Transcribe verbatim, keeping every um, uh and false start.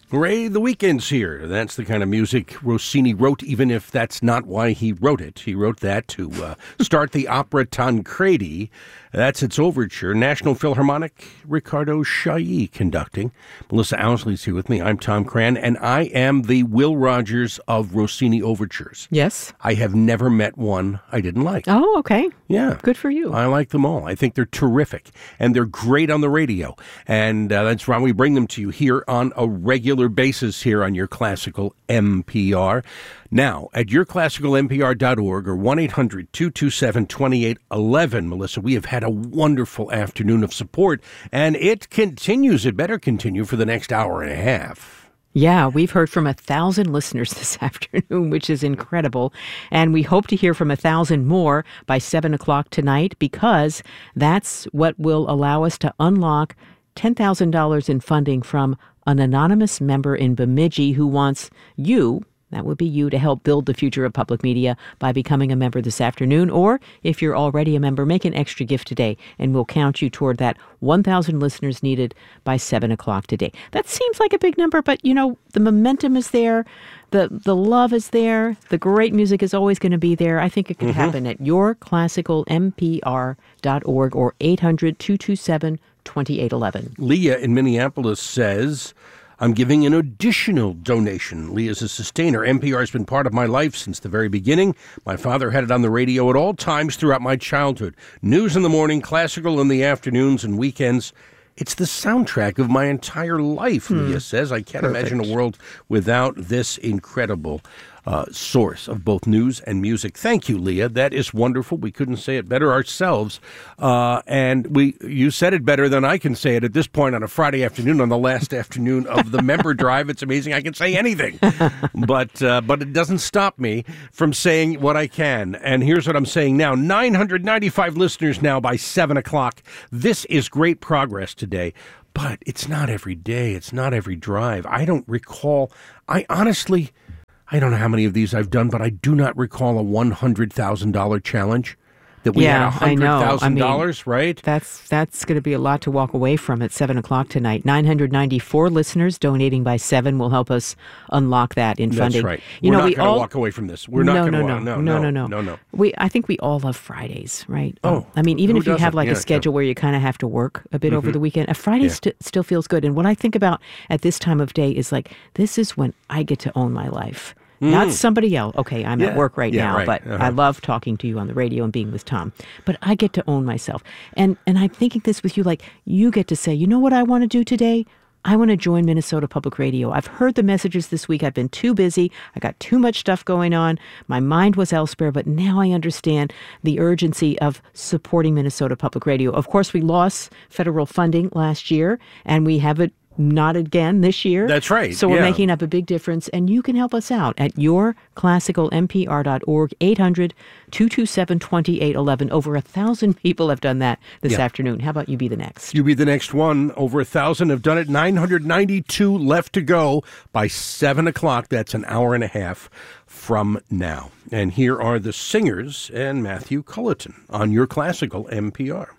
Ray, the weekend's here. That's the kind of music Rossini wrote, even if that's not why he wrote it. He wrote that to uh, start the opera Tancredi. That's its overture. National Philharmonic, Riccardo Chailly conducting. Melissa Owsley's here with me. I'm Tom Cran, and I am the Will Rogers of Rossini overtures. Yes. I have never met one I didn't like. Oh, okay. Yeah. Good for you. I like them all. I think they're terrific, and they're great on the radio. And uh, that's why we bring them to you here on a regular basis here on your Classical M P R. Now, at your classical m p r dot org or one eight hundred two two seven two eight one one, Melissa, we have had a wonderful afternoon of support, and it continues. It better continue for the next hour and a half. Yeah, we've heard from a thousand listeners this afternoon, which is incredible. And we hope to hear from a thousand more by seven o'clock tonight, because that's what will allow us to unlock ten thousand dollars in funding from an anonymous member in Bemidji who wants you, that would be you, to help build the future of public media by becoming a member this afternoon. Or if you're already a member, make an extra gift today, and we'll count you toward that one thousand listeners needed by seven o'clock today. That seems like a big number, but, you know, the momentum is there. The the love is there. The great music is always going to be there. I think it could mm-hmm. happen at your classical m p r dot org or eight hundred two two seven two eight one one. Leah in Minneapolis says, I'm giving an additional donation. Leah's a sustainer. N P R has been part of my life since the very beginning. My father had it on the radio at all times throughout my childhood. News in the morning, classical in the afternoons and weekends. It's the soundtrack of my entire life, hmm. Leah says. I can't Perfect. imagine a world without this incredible uh, source of both news and music. Thank you, Leah. That is wonderful. We couldn't say it better ourselves. Uh, and we, you said it better than I can say it at this point on a Friday afternoon, on the last afternoon of the member drive. It's amazing. I can say anything. But, uh, but it doesn't stop me from saying what I can. And here's what I'm saying now. nine hundred ninety-five listeners now by seven o'clock. This is great progress today. But it's not every day. It's not every drive. I don't recall. I honestly... I don't know how many of these I've done, but I do not recall a one hundred thousand dollars challenge that we yeah, had one hundred thousand dollars, I mean, right? That's that's going to be a lot to walk away from at seven o'clock tonight. nine hundred ninety-four listeners donating by seven will help us unlock that in funding. That's right. You We're know, not we going to all... walk away from this. We're not no, going to no, walk. no, No, no, no, no, no, no. We, I think we all love Fridays, right? Oh, I mean, even if you doesn't? have like yeah, a schedule yeah. where you kind of have to work a bit mm-hmm. over the weekend, a Friday Yeah. st- still feels good. And what I think about at this time of day is like, this is when I get to own my life. Mm. Not somebody else. Okay, I'm yeah. at work right yeah, now, right. but uh-huh. I love talking to you on the radio and being with Tom. But I get to own myself. And and I'm thinking this with you, like, you get to say, you know what I want to do today? I want to join Minnesota Public Radio. I've heard the messages this week. I've been too busy. I got too much stuff going on. My mind was elsewhere, but now I understand the urgency of supporting Minnesota Public Radio. Of course, we lost federal funding last year, and we have it not again this year. That's right. So we're yeah. making up a big difference, and you can help us out at your classical m p r dot org, eight hundred two two seven two eight one one. Over a thousand people have done that this yeah. afternoon. How about you be the next? You be the next one. Over a thousand have done it. nine hundred ninety-two left to go by seven o'clock. That's an hour and a half from now. And here are the singers and Matthew Culleton on your classical M P R.